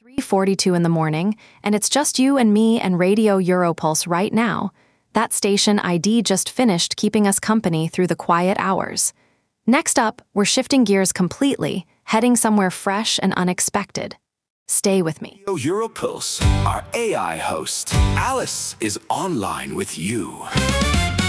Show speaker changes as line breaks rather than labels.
3:42 in the morning, and it's just you and me and Radio Europulse right now. That station ID just finished keeping us company through the quiet hours. Next up, we're shifting gears completely, heading somewhere fresh and unexpected. Stay with me.
Radio Europulse, our AI host, Alice, is online with you.